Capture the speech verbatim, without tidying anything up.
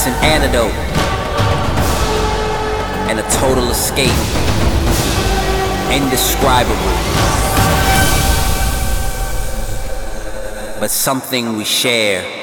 It's an antidote and a total escape, indescribable, but something we share.